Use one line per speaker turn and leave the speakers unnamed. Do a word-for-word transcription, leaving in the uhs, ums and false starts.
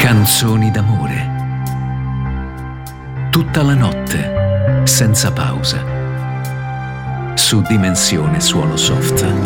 Canzoni d'amore. Tutta la notte, senza pausa. Su Dimensione Suono Soft.